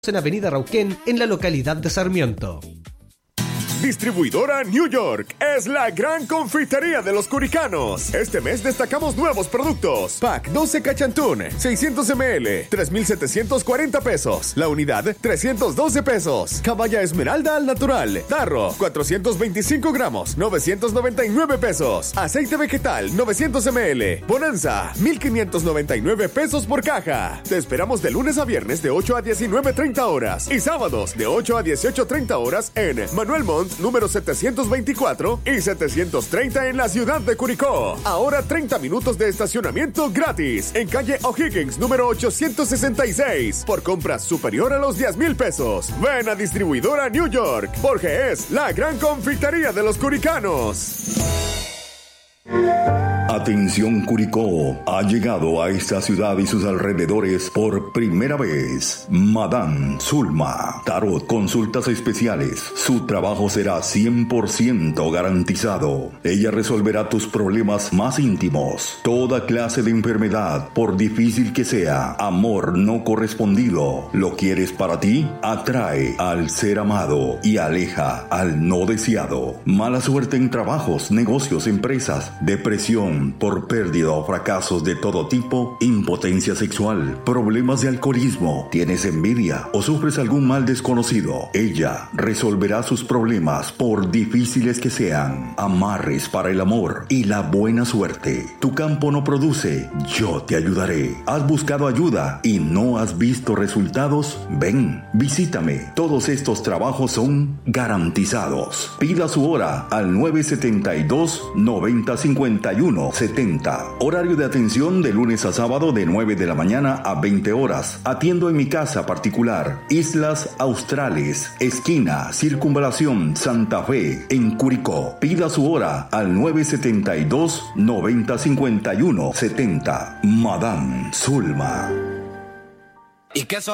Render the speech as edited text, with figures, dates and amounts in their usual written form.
en Avenida Rauquén, en la localidad de Sarmiento. Distribuidora New York es la gran confitería de los curicanos. Este mes destacamos nuevos productos. Pack 12 Cachantún, 600 ml, 3,740 pesos. La unidad, 312 pesos. Caballa Esmeralda al natural. Tarro, 425 gramos, 999 pesos. Aceite vegetal, 900 ml. Bonanza, 1,599 pesos por caja. Te esperamos de lunes a viernes de 8 a 19:30 horas y sábados de 8 a 18:30 horas en Manuel Montt, número 724 y 730 en la ciudad de Curicó. Ahora 30 minutos de estacionamiento gratis en calle O'Higgins, número 866, por compras superior a los 10,000 pesos. Ven a Distribuidora New York, porque es la gran confitería de los curicanos. Atención Curicó, ha llegado a esta ciudad y sus alrededores por primera vez Madame Zulma, Tarot, consultas especiales. Su trabajo será 100% garantizado. Ella resolverá tus problemas más íntimos, toda clase de enfermedad, por difícil que sea, amor no correspondido. ¿Lo quieres para ti? Atrae al ser amado y aleja al no deseado. Mala suerte en trabajos, negocios, empresas, depresión por pérdida o fracasos de todo tipo, impotencia sexual, problemas de alcoholismo, tienes envidia o sufres algún mal desconocido. Ella resolverá sus problemas por difíciles que sean. Amarres para el amor y la buena suerte. Tu campo no produce, yo te ayudaré. ¿Has buscado ayuda y no has visto resultados? Ven, visítame. Todos estos trabajos son garantizados. Pida su hora al 972-9051-70. Horario de atención de lunes a sábado de 9 de la mañana a 20 horas. Atiendo en mi casa particular. Islas Australes, esquina Circunvalación Santa Fe, en Curicó. Pida su hora al 972-9051-70. Madame Zulma. ¿Y qué